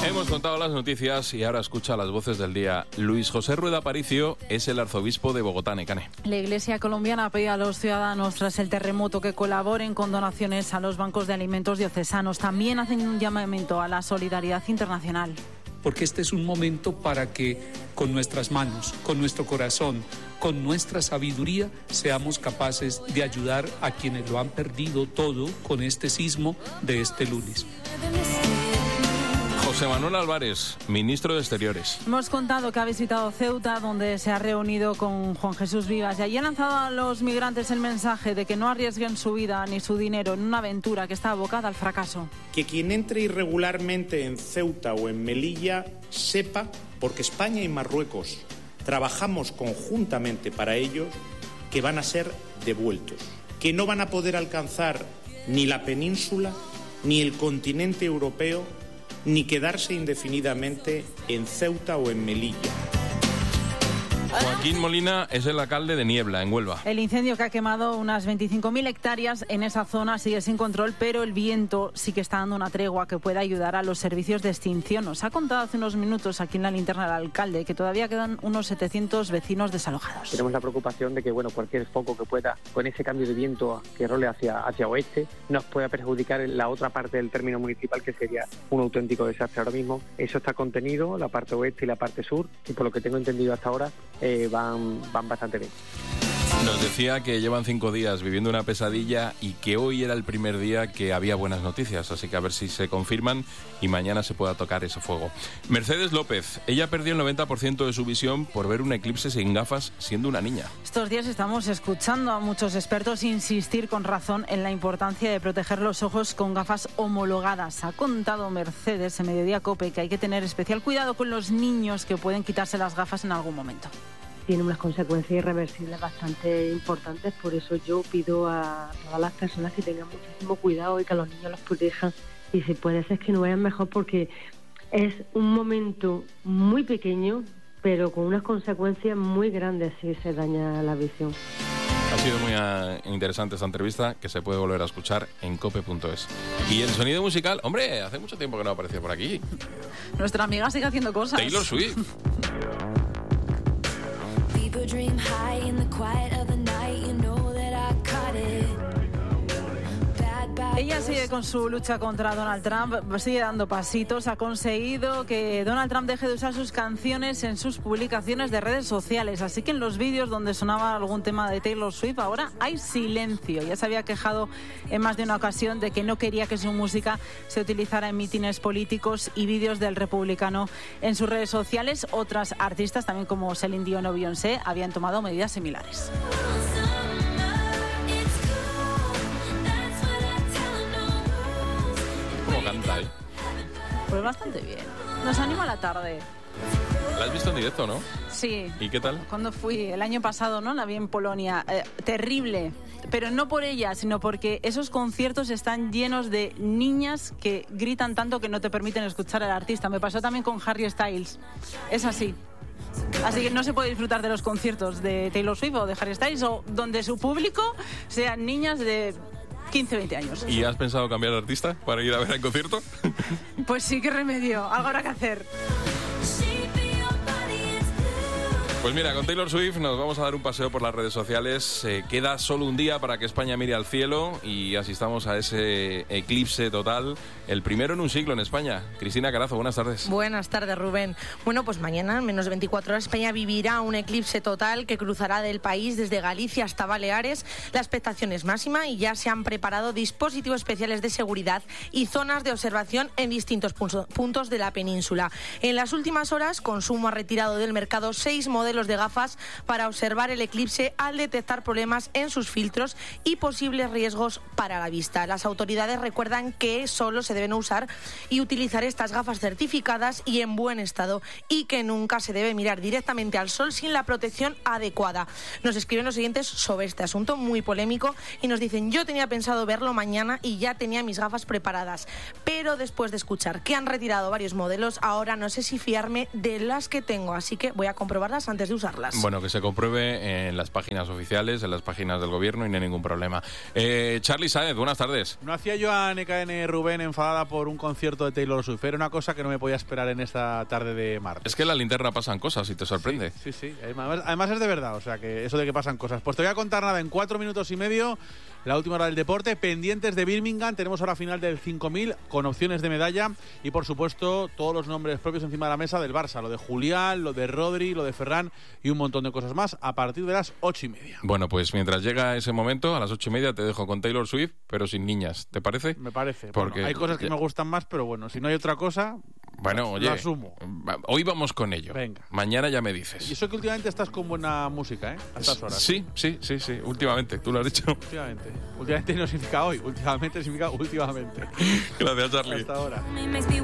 Hemos contado las noticias y ahora escucha las voces del día. Luis José Rueda Aparicio es el arzobispo de Bogotá, Necane. La Iglesia colombiana pide a los ciudadanos tras el terremoto que colaboren con donaciones a los bancos de alimentos diocesanos. También hacen un llamamiento a la solidaridad internacional. Porque este es un momento para que con nuestras manos, con nuestro corazón, con nuestra sabiduría, seamos capaces de ayudar a quienes lo han perdido todo con este sismo de este lunes. José Manuel Álvarez, ministro de Exteriores. Hemos contado que ha visitado Ceuta, donde se ha reunido con Juan Jesús Vivas, y allí ha lanzado a los migrantes el mensaje de que no arriesguen su vida ni su dinero en una aventura que está abocada al fracaso. Que quien entre irregularmente en Ceuta o en Melilla sepa, porque España y Marruecos trabajamos conjuntamente para ellos, que van a ser devueltos, que no van a poder alcanzar ni la península ni el continente europeo, ni quedarse indefinidamente en Ceuta o en Melilla. Joaquín Molina es el alcalde de Niebla, en Huelva. El incendio que ha quemado unas 25.000 hectáreas en esa zona sigue sin control, pero el viento sí que está dando una tregua que puede ayudar a los servicios de extinción. Nos ha contado hace unos minutos aquí en la linterna el alcalde que todavía quedan unos 700 vecinos desalojados. Tenemos la preocupación de que cualquier foco que pueda, con ese cambio de viento que role hacia oeste, nos pueda perjudicar en la otra parte del término municipal, que sería un auténtico desastre. Ahora mismo eso está contenido, la parte oeste y la parte sur, y por lo que tengo entendido hasta ahora van bastante bien. Nos decía que llevan 5 días viviendo una pesadilla y que hoy era el primer día que había buenas noticias, así que a ver si se confirman y mañana se pueda tocar ese fuego. Mercedes López, ella perdió el 90% de su visión por ver un eclipse sin gafas siendo una niña. Estos días estamos escuchando a muchos expertos insistir con razón en la importancia de proteger los ojos con gafas homologadas. Ha contado Mercedes en Mediodía COPE que hay que tener especial cuidado con los niños que pueden quitarse las gafas en algún momento. Tiene unas consecuencias irreversibles bastante importantes, por eso yo pido a todas las personas que tengan muchísimo cuidado y que a los niños los protejan, y si puede ser que no vayan mejor, porque es un momento muy pequeño pero con unas consecuencias muy grandes si se daña la visión. Ha sido muy interesante esta entrevista, que se puede volver a escuchar en cope.es. Y el sonido musical, hombre, hace mucho tiempo que no aparecía por aquí. Nuestra amiga sigue haciendo cosas. Taylor Swift. Dream high in the quiet of the night, you know that I caught it. Ella sigue con su lucha contra Donald Trump, sigue dando pasitos, ha conseguido que Donald Trump deje de usar sus canciones en sus publicaciones de redes sociales, así que en los vídeos donde sonaba algún tema de Taylor Swift ahora hay silencio. Ya se había quejado en más de una ocasión de que no quería que su música se utilizara en mítines políticos y vídeos del republicano en sus redes sociales. Otras artistas, también como Celine Dion o Beyoncé, habían tomado medidas similares. ¿Cómo canta, Pues bastante bien. Nos anima la tarde. ¿La has visto en directo, no? Sí. ¿Y qué tal? Cuando fui el año pasado, ¿no? La vi en Polonia. Terrible. Pero no por ella, sino porque esos conciertos están llenos de niñas que gritan tanto que no te permiten escuchar al artista. Me pasó también con Harry Styles. Es así. Así que no se puede disfrutar de los conciertos de Taylor Swift o de Harry Styles, o donde su público sean niñas de 15, 20 años. ¿Y has pensado cambiar de artista para ir a ver el concierto? Pues sí, qué remedio. Algo habrá que hacer. Pues mira, con Taylor Swift nos vamos a dar un paseo por las redes sociales. Queda solo un día para que España mire al cielo y asistamos a ese eclipse total, el primero en un siglo en España. Cristina Carazo, buenas tardes. Buenas tardes, Rubén. Bueno, pues mañana, en menos de 24 horas, España vivirá un eclipse total que cruzará del país desde Galicia hasta Baleares. La expectación es máxima y ya se han preparado dispositivos especiales de seguridad y zonas de observación en distintos puntos de la península. En las últimas horas, Consumo ha retirado del mercado 6 modelos de gafas para observar el eclipse al detectar problemas en sus filtros y posibles riesgos para la vista. Las autoridades recuerdan que solo se deben usar y utilizar estas gafas certificadas y en buen estado, y que nunca se debe mirar directamente al sol sin la protección adecuada. Nos escriben los siguientes sobre este asunto muy polémico y nos dicen: yo tenía pensado verlo mañana y ya tenía mis gafas preparadas, pero después de escuchar que han retirado varios modelos, ahora no sé si fiarme de las que tengo, así que voy a comprobarlas antes antes de usarlas. Bueno, que se compruebe en las páginas oficiales, en las páginas del gobierno y no hay ningún problema. Charly Sáenz, buenas tardes. No hacía yo a NKN Rubén enfadada por un concierto de Taylor Swift. Era una cosa que no me podía esperar en esta tarde de martes. Es que en la linterna pasan cosas y te sorprende. Sí. Además es de verdad, o sea, que eso de que pasan cosas. Pues te voy a contar nada en 4 minutos y medio. La última hora del deporte, pendientes de Birmingham. Tenemos ahora final del 5000 con opciones de medalla y, por supuesto, todos los nombres propios encima de la mesa del Barça. Lo de Julián, lo de Rodri, lo de Ferran y un montón de cosas más a partir de las 8:30. Bueno, pues mientras llega ese momento, a las 8:30 te dejo con Taylor Swift, pero sin niñas. ¿Te parece? Me parece. Porque bueno, hay cosas que me gustan más, pero bueno, si no hay otra cosa, bueno, oye, lo asumo. Hoy vamos con ello. Venga. Mañana ya me dices. Y eso que últimamente estás con buena música, ¿eh? A estas horas. Sí. Últimamente, tú lo has dicho. Últimamente no significa hoy. Últimamente significa últimamente. Gracias, Charly. Hasta ahora.